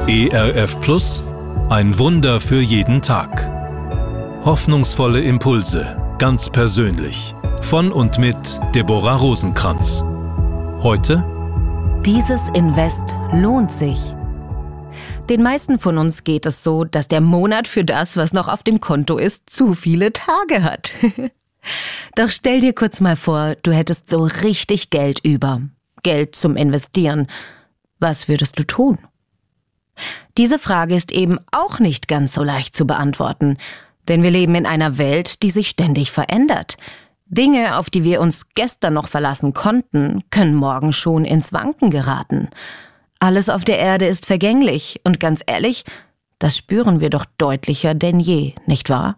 ERF Plus, ein Wunder für jeden Tag. Hoffnungsvolle Impulse, ganz persönlich. Von und mit Deborah Rosenkranz. Heute: Dieses Invest lohnt sich. Den meisten von uns geht es so, dass der Monat für das, was noch auf dem Konto ist, zu viele Tage hat. Doch stell dir kurz mal vor, du hättest so richtig Geld über. Geld zum Investieren. Was würdest du tun? Diese Frage ist eben auch nicht ganz so leicht zu beantworten, denn wir leben in einer Welt, die sich ständig verändert. Dinge, auf die wir uns gestern noch verlassen konnten, können morgen schon ins Wanken geraten. Alles auf der Erde ist vergänglich und ganz ehrlich, das spüren wir doch deutlicher denn je, nicht wahr?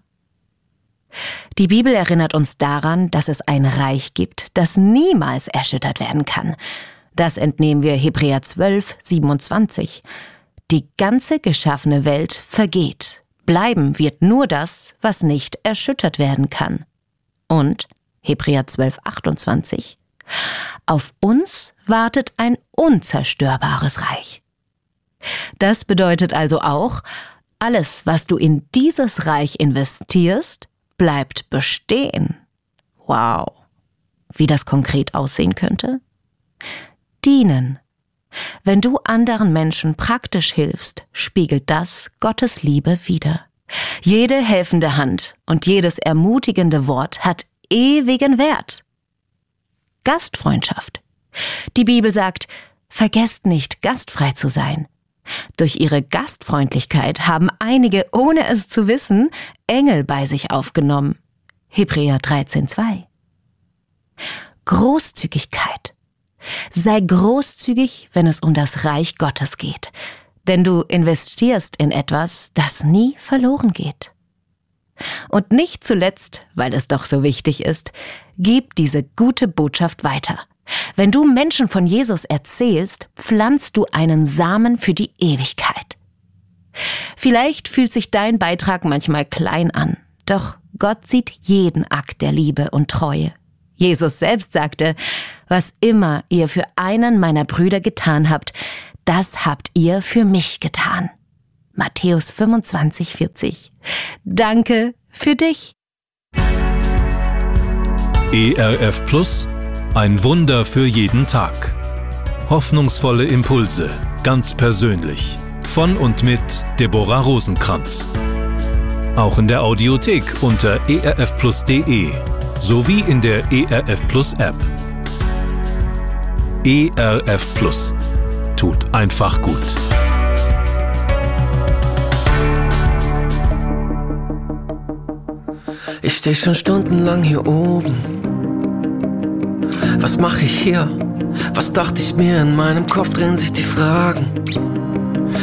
Die Bibel erinnert uns daran, dass es ein Reich gibt, das niemals erschüttert werden kann. Das entnehmen wir Hebräer 12, 27. Die ganze geschaffene Welt vergeht. Bleiben wird nur das, was nicht erschüttert werden kann. Und Hebräer 12, 28. Auf uns wartet ein unzerstörbares Reich. Das bedeutet also auch, alles, was du in dieses Reich investierst, bleibt bestehen. Wow. Wie das konkret aussehen könnte? Dienen. Wenn du anderen Menschen praktisch hilfst, spiegelt das Gottes Liebe wider. Jede helfende Hand und jedes ermutigende Wort hat ewigen Wert. Gastfreundschaft. Die Bibel sagt, vergesst nicht, gastfrei zu sein. Durch ihre Gastfreundlichkeit haben einige, ohne es zu wissen, Engel bei sich aufgenommen. Hebräer 13,2. Großzügigkeit. Sei großzügig, wenn es um das Reich Gottes geht, denn du investierst in etwas, das nie verloren geht. Und nicht zuletzt, weil es doch so wichtig ist, gib diese gute Botschaft weiter. Wenn du Menschen von Jesus erzählst, pflanzt du einen Samen für die Ewigkeit. Vielleicht fühlt sich dein Beitrag manchmal klein an, doch Gott sieht jeden Akt der Liebe und Treue. Jesus selbst sagte, was immer ihr für einen meiner Brüder getan habt, das habt ihr für mich getan. Matthäus 25,40. Danke für dich. ERF Plus, ein Wunder für jeden Tag. Hoffnungsvolle Impulse, ganz persönlich. Von und mit Deborah Rosenkranz. Auch in der Audiothek unter erfplus.de sowie in der ERF Plus App. ERF Plus. Tut einfach gut. Ich steh schon stundenlang hier oben. Was mach ich hier? Was dachte ich mir? In meinem Kopf drehen sich die Fragen.